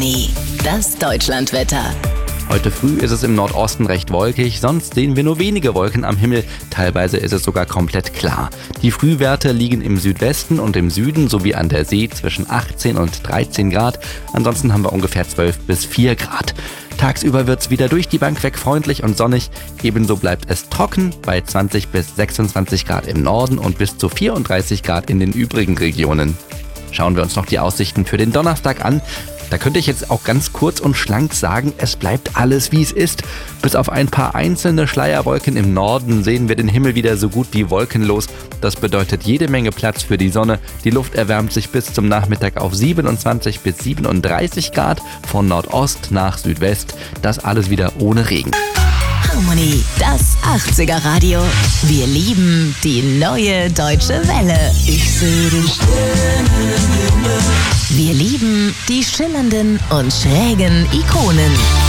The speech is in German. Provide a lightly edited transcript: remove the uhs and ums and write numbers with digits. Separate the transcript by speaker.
Speaker 1: Harmony, das Deutschlandwetter.
Speaker 2: Heute früh ist es im Nordosten recht wolkig, sonst sehen wir nur wenige Wolken am Himmel. Teilweise ist es sogar komplett klar. Die Frühwerte liegen im Südwesten und im Süden sowie an der See zwischen 18 und 13 Grad. Ansonsten haben wir ungefähr 12 bis 4 Grad. Tagsüber wird es wieder durch die Bank weg freundlich und sonnig. Ebenso bleibt es trocken bei 20 bis 26 Grad im Norden und bis zu 34 Grad in den übrigen Regionen. Schauen wir uns noch die Aussichten für den Donnerstag an. Da könnte ich jetzt auch ganz kurz und schlank sagen, es bleibt alles wie es ist. Bis auf ein paar einzelne Schleierwolken im Norden sehen wir den Himmel wieder so gut wie wolkenlos. Das bedeutet jede Menge Platz für die Sonne. Die Luft erwärmt sich bis zum Nachmittag auf 27 bis 37 Grad, von Nordost nach Südwest. Das alles wieder ohne Regen.
Speaker 1: Harmony, das 80er Radio. Wir lieben die neue deutsche Welle. Ich sehe den Sternenhimmel. Wir lieben die schillernden und schrägen Ikonen.